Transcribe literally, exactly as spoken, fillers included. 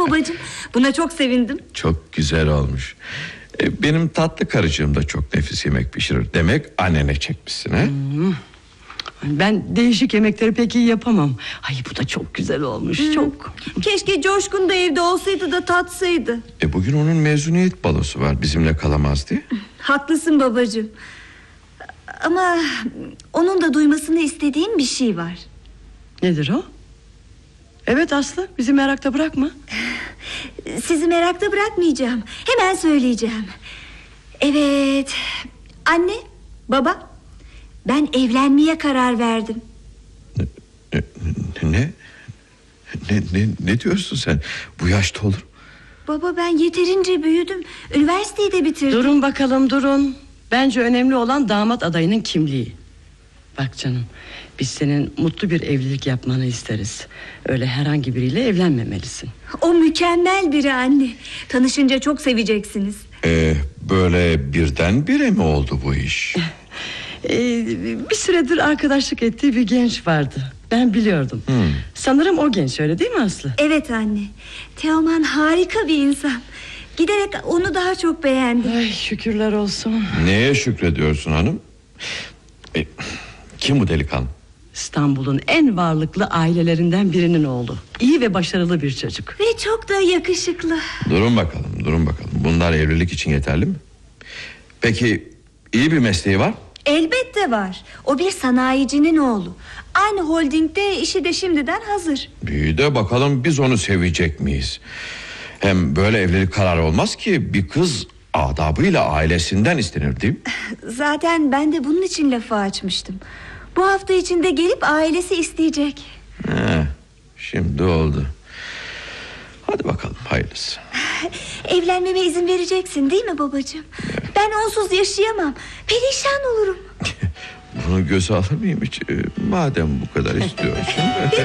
babacığım. Buna çok sevindim. Çok güzel olmuş. e, Benim tatlı karıcığım da çok nefis yemek pişirir. Demek annene çekmişsin ha? Hmm. Ben değişik yemekleri pek iyi yapamam. Ay bu da çok güzel olmuş, hmm. çok. Keşke Coşkun da evde olsaydı da tatsaydı. E bugün onun mezuniyet balosu var, bizimle kalamaz diye. Haklısın babacığım. Ama onun da duymasını istediğim bir şey var. Nedir o? Evet Aslı, bizi merakta bırakma. Sizi merakta bırakmayacağım. Hemen söyleyeceğim. Evet. Anne, baba, ben evlenmeye karar verdim. Ne? Ne? Ne, ne, ne diyorsun sen? Bu yaşta olur. Baba, ben yeterince büyüdüm. Üniversiteyi de bitirdim. Durun bakalım, durun. Bence önemli olan damat adayının kimliği. Bak canım, biz senin mutlu bir evlilik yapmanı isteriz. Öyle herhangi biriyle evlenmemelisin. O mükemmel biri anne. Tanışınca çok seveceksiniz. Ee, böyle birdenbire mi oldu bu iş? ee, Bir süredir arkadaşlık ettiği bir genç vardı. Ben biliyordum. hmm. Sanırım o genç, öyle değil mi Aslı? Evet anne. Teoman harika bir insan. Giderek onu daha çok beğendim. Ay şükürler olsun. Neye şükrediyorsun hanım? E, kim bu delikanlı? İstanbul'un en varlıklı ailelerinden birinin oğlu. İyi ve başarılı bir çocuk. Ve çok da yakışıklı. Durun bakalım, durun bakalım. Bunlar evlilik için yeterli mi? Peki iyi bir mesleği var? Elbette var. O bir sanayicinin oğlu. Aynı holdingde işi de şimdiden hazır. Bir de bakalım biz onu sevecek miyiz? Hem böyle evlilik kararı olmaz ki. Bir kız adabıyla ailesinden istenir değil mi? Zaten ben de bunun için lafı açmıştım. Bu hafta içinde gelip ailesi isteyecek. He, şimdi oldu. Hadi bakalım, hayırlısı. Evlenmeme izin vereceksin değil mi babacığım? Evet. Ben onsuz yaşayamam. Perişan olurum. Bunu göze alır mıyım hiç? Madem bu kadar istiyorsun.